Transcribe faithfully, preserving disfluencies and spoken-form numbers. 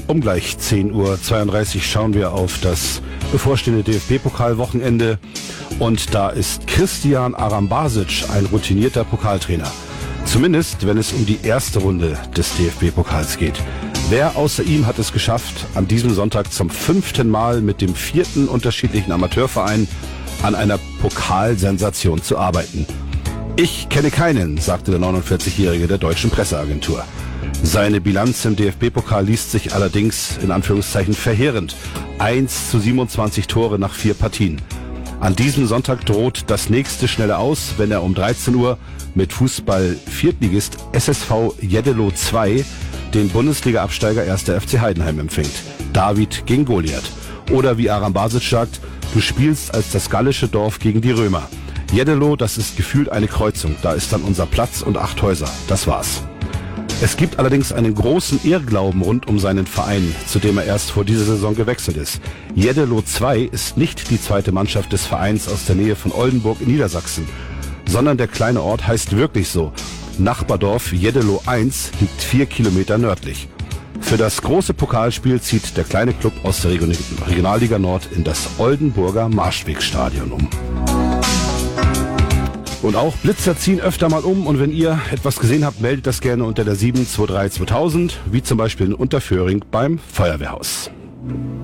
Um gleich zehn Uhr zweiunddreißig schauen wir auf das bevorstehende D F B-Pokal-Wochenende. Und da ist Christian Arambasic ein routinierter Pokaltrainer. Zumindest, wenn es um die erste Runde des D F B-Pokals geht. Wer außer ihm hat es geschafft, an diesem Sonntag zum fünften Mal mit dem vierten unterschiedlichen Amateurverein an einer Pokalsensation zu arbeiten? Ich kenne keinen, sagte der neunundvierzigjährige der deutschen Presseagentur. Seine Bilanz im D F B-Pokal liest sich allerdings in Anführungszeichen verheerend. eins zu siebenundzwanzig Tore nach vier Partien. An diesem Sonntag droht das nächste schnelle Aus, wenn er um dreizehn Uhr mit Fußball-Viertligist S S V Jeddelo zwei den Bundesliga-Absteiger erster F C Heidenheim empfängt. David gegen Goliath. Oder wie Arambasic sagt, du spielst als das gallische Dorf gegen die Römer. Jeddelo, das ist gefühlt eine Kreuzung. Da ist dann unser Platz und acht Häuser. Das war's. Es gibt allerdings einen großen Irrglauben rund um seinen Verein, zu dem er erst vor dieser Saison gewechselt ist. Jeddelo zwei ist nicht die zweite Mannschaft des Vereins aus der Nähe von Oldenburg in Niedersachsen, sondern der kleine Ort heißt wirklich so. Nachbardorf Jeddelo eins liegt vier Kilometer nördlich. Für das große Pokalspiel zieht der kleine Club aus der Regionalliga Nord in das Oldenburger Marschwegstadion um. Und auch Blitzer ziehen öfter mal um, und wenn ihr etwas gesehen habt, meldet das gerne unter der sieben zwei drei zweitausend, wie zum Beispiel in Unterföhring beim Feuerwehrhaus.